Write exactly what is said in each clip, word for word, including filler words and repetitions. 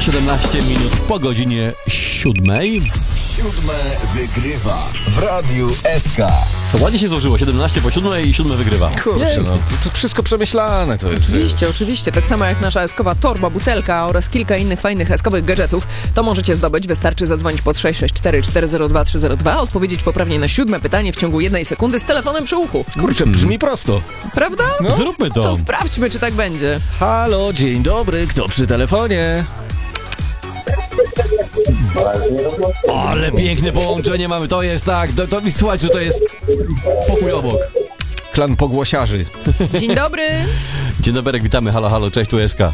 siedemnaście minut po godzinie siódmej. Siódme wygrywa w Radiu S K. To ładnie się złożyło, siedemnaście po siódmej i siódme wygrywa. Kurczę, no, to, to wszystko przemyślane to jest. Oczywiście, oczywiście. Tak samo jak nasza eskowa torba, butelka oraz kilka innych fajnych eskowych gadżetów, to możecie zdobyć. Wystarczy zadzwonić pod sześć sześć cztery cztery zero dwa trzy zero dwa, odpowiedzieć poprawnie na siódme pytanie w ciągu jednej sekundy z telefonem przy uchu. Kurczę, brzmi prosto. Prawda? No. Zróbmy to. To sprawdźmy, czy tak będzie. Halo, dzień dobry, kto przy telefonie? Ale piękne połączenie mamy, to jest tak, to, to słuchaj, że to jest pokój obok. Klan pogłosiarzy. Dzień dobry. Dzień dobry, witamy, halo, halo, cześć, tu S K.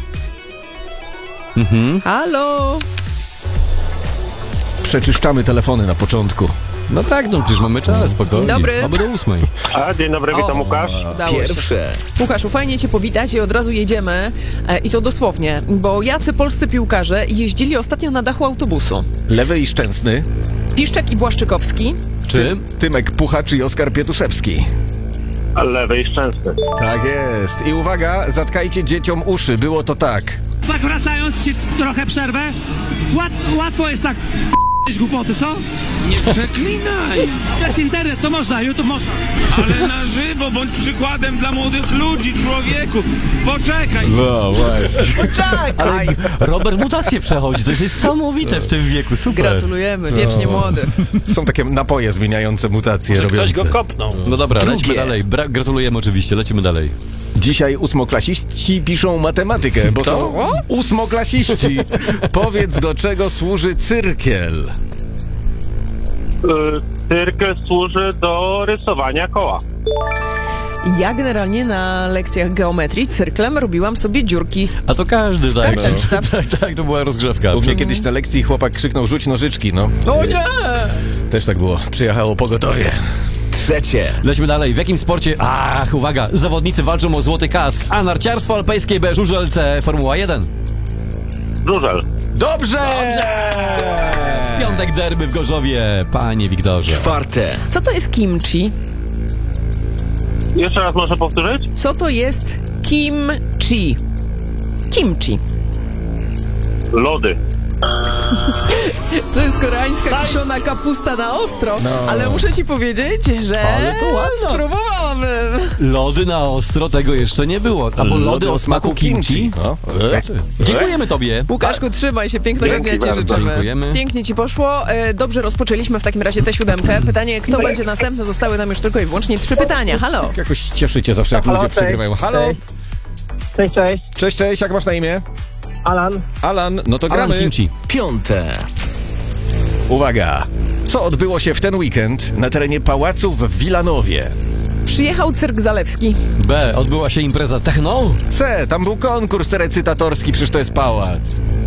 Mhm. Halo. Przeczyszczamy telefony na początku. No tak, no przecież mamy czas, spokojnie. Dzień dobry. Mamy do ósmej. A, dzień dobry, witam, O. Łukasz. Udało się. Pierwsze. Łukaszu, fajnie cię powitać i od razu jedziemy. E, I to dosłownie, bo jacy polscy piłkarze jeździli ostatnio na dachu autobusu? Lewy i Szczęsny, Piszczek i Błaszczykowski. Czy? Tymek Puchacz i Oskar Pietuszewski. Lewy i Szczęsny. Tak jest. I uwaga, zatkajcie dzieciom uszy, było to tak. Tak wracając ci trochę przerwę, łat, łatwo jest tak p***ć głupoty, co? Nie przeklinaj, To jest internet, to można, YouTube można. ale na żywo, bądź przykładem dla młodych ludzi, człowieku. Poczekaj. No właśnie. Poczekaj! Ale Robert mutację przechodzi, to jest niesamowite w tym wieku, super. Gratulujemy, wiecznie młody. Są takie napoje zmieniające mutacje Może robiące. ktoś go kopnął. No dobra, Drugie. lecimy dalej. Bra- gratulujemy oczywiście, lecimy dalej. Dzisiaj ósmoklasiści piszą matematykę, bo Kto? są ósmoklasiści. Powiedz, do czego służy cyrkiel? Y, Cyrkel służy do rysowania koła. Ja generalnie na lekcjach geometrii cyrklem robiłam sobie dziurki. A to każdy, tak. Tak, tak, tak. tak, tak, to była rozgrzewka. U mnie kiedyś na lekcji chłopak krzyknął rzuć nożyczki, no. O nie! Też tak było. Przyjechało pogotowie. Trzecie. Lecimy dalej. W jakim sporcie... Ach, uwaga, zawodnicy walczą o złoty kask. A narciarstwo alpejskie, B, żużelce, Formuła jeden. Żużel. Dobrze! W piątek derby w Gorzowie, panie Wiktorze. Czwarte. Co to jest kimchi? Jeszcze raz może powtórzyć? Co to jest kimchi? Kimchi. Lody. To jest koreańska kiszona kapusta na ostro, No. ale muszę ci powiedzieć, że Ale to ładno. spróbowałabym. Lody na ostro, tego jeszcze nie było. Albo lody, o smaku kimchi. No. Dziękujemy tobie. Łukaszku, trzymaj się, pięknego Dzięki dnia ci bardzo. życzymy. Dziękujemy. Pięknie ci poszło. E, Dobrze rozpoczęliśmy w takim razie tę siódemkę. Pytanie, kto będzie następny? Zostały nam już tylko i wyłącznie trzy pytania. Halo. Jakoś cieszycie zawsze, jak Halo, ludzie cześć. przegrywają. Halo? Cześć. Cześć, cześć. Cześć, cześć, jak masz na imię? Alan. Alan, no to Alan gramy. Kimchi. Piąte. Uwaga. Co odbyło się w ten weekend na terenie pałaców w Wilanowie? Przyjechał cyrk Zalewski. B, odbyła się impreza techno. C, tam był konkurs recytatorski, przecież to jest pałac.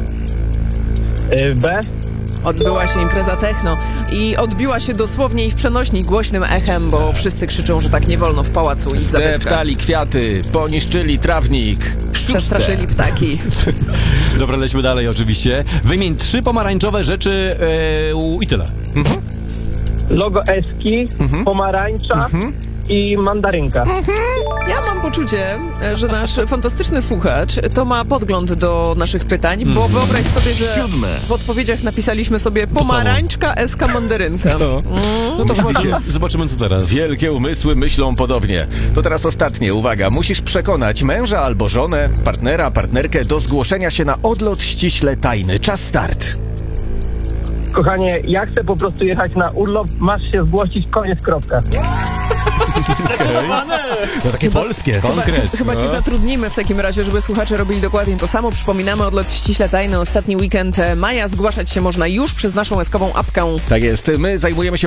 Y, B. Odbyła się impreza techno i odbiła się dosłownie i w przenośni głośnym echem, bo wszyscy krzyczą, że tak nie wolno w pałacu i zabytkach. Zdeptali kwiaty, poniszczyli trawnik. Przestraszyli ptaki. Dobra, lećmy dalej oczywiście. Wymień trzy pomarańczowe rzeczy yy, i tyle. Logo Eski, pomarańcza i mandarynka. Ja mam poczucie, że nasz fantastyczny słuchacz to ma podgląd do naszych pytań, bo wyobraź sobie, że Siódme. w odpowiedziach napisaliśmy sobie pomarańczka, eska, mandarynka. No, no to Zobaczymy, zobaczcie. zobaczymy co teraz. Wielkie umysły myślą podobnie. To teraz ostatnie, uwaga. Musisz przekonać męża albo żonę, partnera, partnerkę do zgłoszenia się na odlot ściśle tajny. Czas start. Kochanie, ja chcę po prostu jechać na urlop, masz się zgłosić, koniec, kropka. No takie polskie. Konkret. Chyba cię zatrudnimy w takim razie, żeby słuchacze robili dokładnie to samo. Przypominamy, odlot ściśle tajny, ostatni weekend maja. Zgłaszać się można już przez naszą eskową apkę. Tak jest. My zajmujemy się